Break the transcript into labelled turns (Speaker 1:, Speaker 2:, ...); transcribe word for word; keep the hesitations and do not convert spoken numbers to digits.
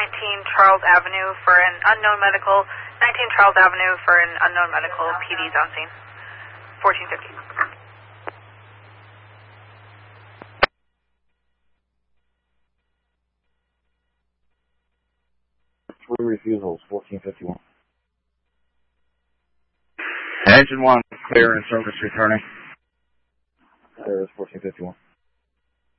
Speaker 1: nineteen Charles Avenue for an unknown medical, nineteen Charles Avenue for an unknown medical, P D's on scene, fourteen fifty.
Speaker 2: Three refusals, fourteen fifty-one.
Speaker 3: Engine one, clear and service returning.
Speaker 2: There is fourteen fifty-one.